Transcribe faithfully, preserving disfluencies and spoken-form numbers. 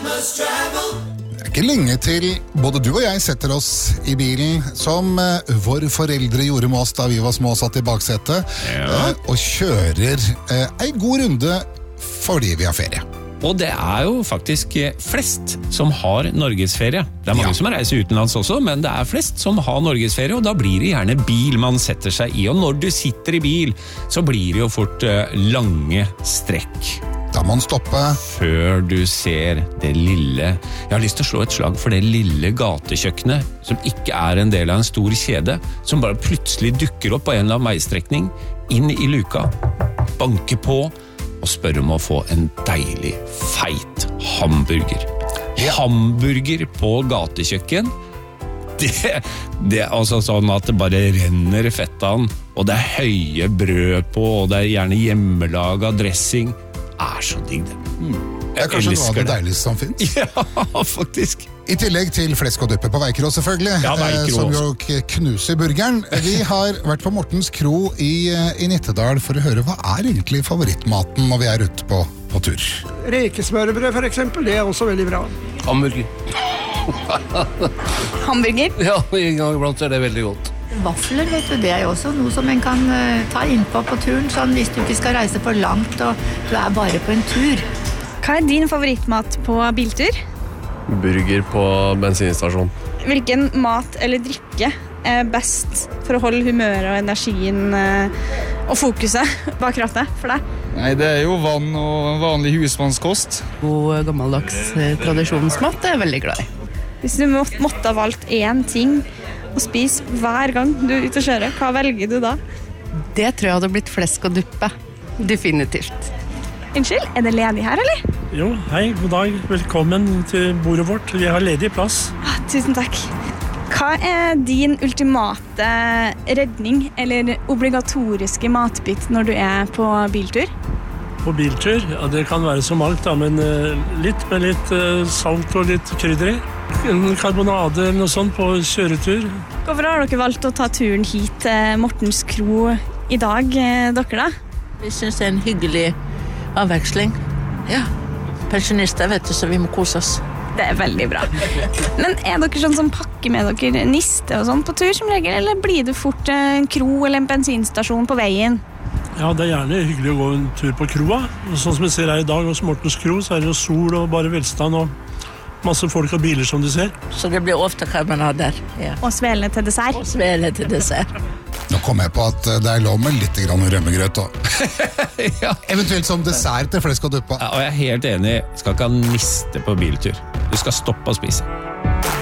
Det er ikke lenge til både du og jeg setter oss i bilen som eh, våre foreldre gjorde med oss da vi var små og satt i baksetet, Ja. eh, og kjører eh, en god runde fordi vi har ferie. Og det er jo faktisk flest som har norgesferie. Det er mange Ja. som reiser utenlands også, men det er flest som har norgesferie, og da blir det gjerne bil man setter seg i. Og når du sitter i bil, så blir det jo fort eh, lange strekk. Da må man stoppe. Før du ser det lille... Jeg har lyst til å slå et slag for det lille gatekjøkkenet, som ikke er en del av en stor kjede, som bare plutselig dukker opp på en eller annen veistrekning, inn i luka, banker på, og spør om å få en deilig, feit hamburger. Hamburger på gatekjøkken, det, det er altså sånn at det bare renner fett av den, og det er høye brød på, og det er gjerne hjemmelaget dressing. Er så digg det. Mm. Det er kanskje noe av det deiligste som finnes. Ja, faktisk. I tillegg til flesk og duppe på Veikro selvfølgelig, Ja, Veikro eh, som også. jo k- knuser burgeren. Vi har vært på Mortens Kro i, eh, i Nittedal for å høre hva er egentlig favorittmaten når vi er ute på, på tur. Rekesmørbrød for eksempel, det er også veldig bra. Hamburger. Hamburger. Ja, en gang iblant er det veldig godt. Vafler, vet du, det er jo også noe som en kan eh, ta innpå på turen, sånn hvis du ikke skal reise for langt og du er bare på en tur. Hva er din favorittmat på biltur? Burger på bensinstasjon. Hvilken mat eller drikke er best for å holde humøret og energien eh, og fokuset bak rattet for deg? Nei, det er jo vann og vanlig husmannskost. God gammeldags eh, tradisjonsmat er jeg veldig glad i. Hvis du må, måtte ha valgt én ting å spise hver gang du er ute og kjører, hva velger du da? Det tror jeg hadde blitt flesk og duppe. Definitivt. Unnskyld, er det ledig her, eller? Jo, hei, god dag. Velkommen til bordet vårt. Vi har ledig plass. Ah, tusen takk. Hva er din ultimate redning eller obligatoriske matbit når du er på biltur? På biltur, ja, det kan være så mangt, da, men eh, litt med litt eh, salt og litt krydder i. En karbonade eller noe sånt på kjøretur. Hvorfor har dere valgt å ta turen hit til Mortens Kro i dag, eh, dere da? Vi synes det er en hyggelig avveksling. Ja, pensjonister vet du, så vi må kose oss. Det er veldig bra. Men er dere sånn som pakker med dere niste og sånn på tur som regel, eller blir det fort en kro eller en bensinstasjon på veien? Ja, det er gjerne hyggelig å gå en tur på kroa. Og sånn som vi ser her i dag hos Mortens Kro, så er det jo sol og bare velstand og masse folk og biler som du ser. Så det blir ofte karbonader. Ja. Og svele til dessert? Og svele til dessert. Nå kom jeg på at eh, det er lov med litt grann rømmegrøt også. Ja. Eventuelt som dessert til flesk og duppe. Ja, og jeg er helt enig, skal ikke ha niste på biltur. Du skal stoppe å spise.